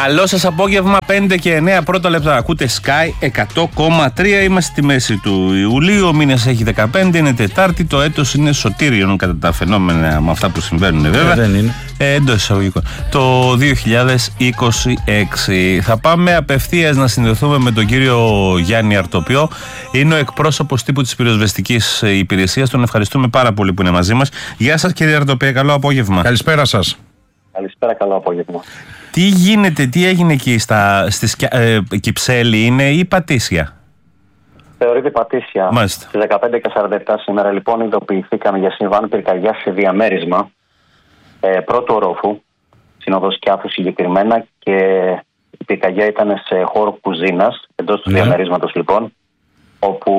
Καλό σας απόγευμα, 5 και 9 πρώτα λεπτά. Ακούτε Sky 100,3. Είμαστε στη μέση του Ιουλίου. Ο μήνας έχει 15, είναι Τετάρτη. Το έτος είναι σωτήριον κατά τα φαινόμενα με αυτά που συμβαίνουν, βέβαια. Δεν είναι. Εντός εισαγωγικών. Το 2026. Θα πάμε απευθείας να συνδεθούμε με τον κύριο Γιάννη Αρτοπιό. Είναι ο εκπρόσωπος τύπου της πυροσβεστικής υπηρεσίας. Τον ευχαριστούμε πάρα πολύ που είναι μαζί μας. Γεια σας, κύριε Αρτοπιό, καλό απόγευμα. Καλησπέρα σας. Καλησπέρα, καλό απόγευμα. Τι γίνεται, τι έγινε εκεί στη Κυψέλη, είναι ή Πατήσια? Θεωρείται Πατήσια. Μάλιστα. Στις 15:47 σήμερα λοιπόν ειδοποιηθήκαμε για συμβάν πυρκαγιά σε διαμέρισμα πρώτου ορόφου, συνοδός Κιάθου συγκεκριμένα, και η πυρκαγιά ήταν σε χώρο κουζίνας, εντός του διαμερίσματος λοιπόν, όπου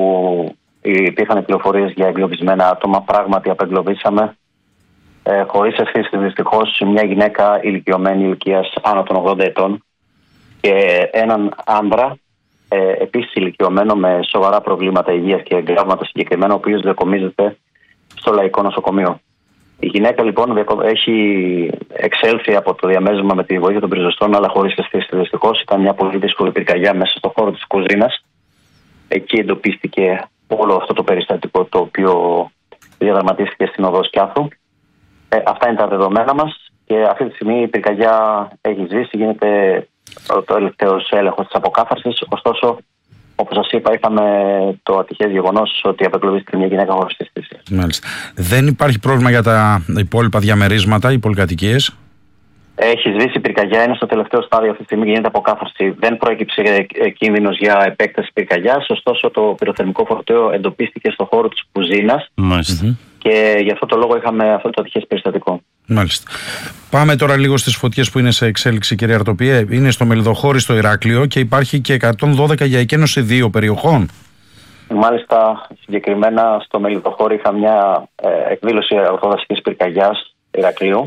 υπήρχαν πληροφορίες για εγκλωβισμένα άτομα. Πράγματι απεγκλωβίσαμε, χωρίς ευθύνη δυστυχώς, μια γυναίκα ηλικιωμένη ηλικίας άνω των 80 ετών και έναν άντρα επίσης ηλικιωμένο με σοβαρά προβλήματα υγείας και εγκλάματα συγκεκριμένα, ο οποίος διακομίζεται στο Λαϊκό Νοσοκομείο. Η γυναίκα λοιπόν έχει εξέλθει από το διαμέρισμα με τη βοήθεια των πυροσβεστών, αλλά χωρίς ευθύνη δυστυχώς. Ήταν μια πολύ δύσκολη πυρκαγιά μέσα στον χώρο της κουζίνας. Εκεί εντοπίστηκε όλο αυτό το περιστατικό, το οποίο διαδραματίστηκε στην οδό Κιάθου. Αυτά είναι τα δεδομένα μας και αυτή τη στιγμή η πυρκαγιά έχει σβήσει, γίνεται ο τελευταίος έλεγχος της αποκάθαρσης. Ωστόσο, όπως σας είπα, είχαμε το ατυχές γεγονός ότι απεγκλωβίστηκε μια γυναίκα χωρίς αισθήσεις. Μάλιστα. Δεν υπάρχει πρόβλημα για τα υπόλοιπα διαμερίσματα, οι πολυκατοικίες? Έχει σβήσει η πυρκαγιά, είναι στο τελευταίο στάδιο αυτή τη στιγμή, γίνεται αποκάθαρση. Δεν προέκυψε κίνδυνος για επέκταση πυρκαγιάς, ωστόσο το πυροθερμικό φορτίο εντοπίστηκε στο χώρο της κουζίνας. Μάλιστα. Και γι' αυτό το λόγο είχαμε αυτό το ατυχές περιστατικό. Μάλιστα. Πάμε τώρα λίγο στις φωτιές που είναι σε εξέλιξη, κύριε Αρτοπιέ. Είναι στο Μελιδοχώρι, στο Ηράκλειο, και υπάρχει και 112 για εκένωση 2 περιοχών. Μάλιστα, συγκεκριμένα στο Μελιδοχώρι είχα μια εκδήλωση ορθοδασικής πυρκαγιάς Ηρακλείου,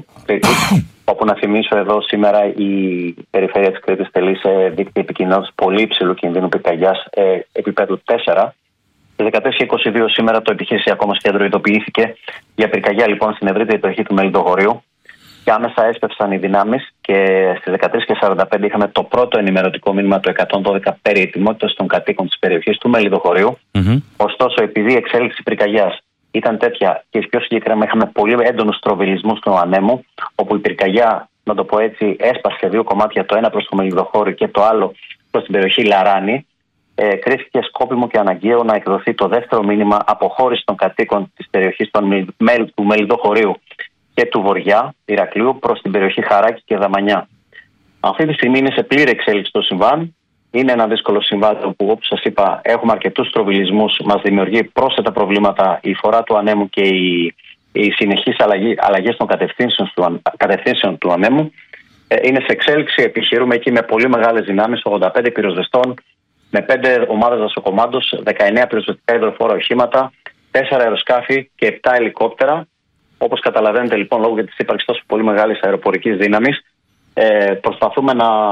όπου να θυμίσω εδώ σήμερα η περιφέρεια της Κρήτης τελεί σε δίκτυο επικοινωνίας πολύ υψηλού κινδύνου πυρκαγιάς επίπεδου 4. Στις 13:22 σήμερα το επιχειρησιακό μας κέντρο ειδοποιήθηκε για πυρκαγιά λοιπόν στην ευρύτερη περιοχή του Μελιδοχωρίου και άμεσα έσπευσαν οι δυνάμεις και στις 13:45 είχαμε το πρώτο ενημερωτικό μήνυμα του 112 περί ετοιμότητας των κατοίκων της περιοχής του Μελιδοχωρίου. Ωστόσο, επειδή η εξέλιξη πυρκαγιάς ήταν τέτοια και πιο συγκεκριμένα είχαμε πολύ έντονους τροβιλισμούς του ανέμου, όπου η πυρκαγιά, να το πω έτσι, έσπασε σε δύο κομμάτια, το ένα προς το Μελιδοχώρι και το άλλο προς την περιοχή Λαράνη, κρίθηκε σκόπιμο και αναγκαίο να εκδοθεί το δεύτερο μήνυμα αποχώρηση των κατοίκων της περιοχής του Μελιδοχωρίου και του Βοριά Ηρακλείου προς την περιοχή Χαράκη και Δαμανιά. Αυτή τη στιγμή είναι σε πλήρη εξέλιξη το συμβάν. Είναι ένα δύσκολο συμβάν που, όπως σας είπα, έχουμε αρκετούς τροβιλισμούς, μας δημιουργεί πρόσθετα προβλήματα η φορά του ανέμου και οι συνεχείς αλλαγές των κατευθύνσεων του ανέμου. Είναι σε εξέλιξη, επιχειρούμε εκεί με πολύ μεγάλες δυνάμεις, 85 πυροσβεστών, με 5 ομάδες δασοκομάντος, 19 πυροσβεστικά υδροφόρα οχήματα, 4 αεροσκάφη και 7 ελικόπτερα. Όπως καταλαβαίνετε λοιπόν, λόγω της ύπαρξης τόσο πολύ μεγάλης αεροπορικής δύναμης, προσπαθούμε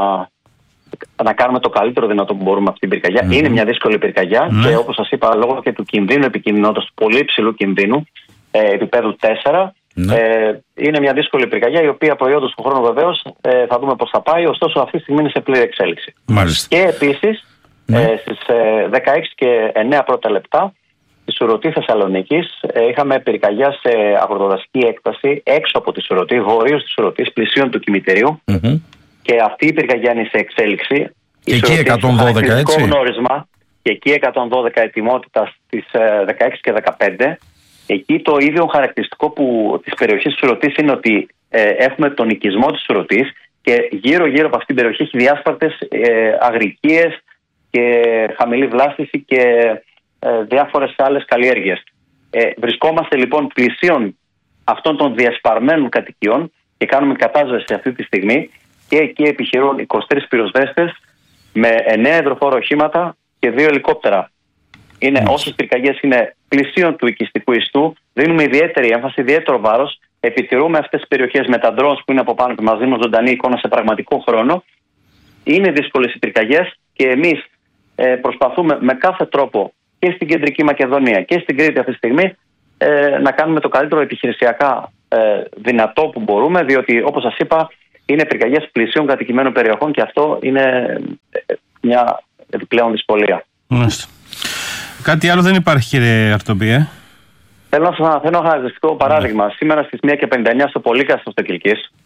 να κάνουμε το καλύτερο δυνατό που μπορούμε αυτή την πυρκαγιά. Είναι μια δύσκολη πυρκαγιά και όπως σας είπα, λόγω και του κινδύνου επικινδυνότητας, του πολύ υψηλού κινδύνου, επίπεδου 4, είναι μια δύσκολη πυρκαγιά, η οποία προϊόντος του χρόνου βεβαίως θα δούμε πώς θα πάει, ωστόσο αυτή τη στιγμή είναι σε πλήρη εξέλιξη. Μάλιστα. Και επίσης, στις 16 και 9 πρώτα λεπτά, στη Σουρωτή Θεσσαλονίκης, είχαμε πυρκαγιά σε αγροτοδασική έκταση έξω από τη Σουρωτή, βορείως της Σουρωτής, πλησίον του κημητηρίου. Και αυτή η πυρκαγιά είναι σε εξέλιξη. Και εκεί 112, έτσι. Γνώρισμα, και εκεί 112 ετοιμότητα στις 16 και 15. Εκεί το ίδιο χαρακτηριστικό της περιοχής της Σουρωτής είναι ότι έχουμε τον οικισμό της Σουρωτής και γύρω-γύρω από αυτήν την περιοχή έχει διάσπαρτες αγρικίες και χαμηλή βλάστηση και διάφορες άλλες καλλιέργειες. Βρισκόμαστε λοιπόν πλησίον αυτών των διασπαρμένων κατοικιών και κάνουμε κατάσβεση αυτή τη στιγμή, και εκεί επιχειρούν 23 πυροσβέστες με 9 υδροφόρα οχήματα και 2 ελικόπτερα. Όσες πυρκαγιές είναι πλησίον του οικιστικού ιστού, δίνουμε ιδιαίτερη έμφαση, ιδιαίτερο βάρος, επιτηρούμε αυτές τις περιοχές με τα drones που είναι από πάνω και μας δίνουν ζωντανή εικόνα σε πραγματικό χρόνο. Είναι δύσκολες οι πυρκαγιές και εμείς προσπαθούμε με κάθε τρόπο και στην Κεντρική Μακεδονία και στην Κρήτη αυτή τη στιγμή να κάνουμε το καλύτερο επιχειρησιακά δυνατό που μπορούμε, διότι όπως σας είπα είναι πυρκαγιές πλησίων κατοικημένων περιοχών και αυτό είναι μια επιπλέον δυσκολία. Κάτι άλλο δεν υπάρχει, κύριε Αρτοπή? Θέλω να σας αναφέρω ένα χαρακτηριστικό παράδειγμα. Σήμερα στις 1:59 στο Πολύκαστρο στο Κιλκής,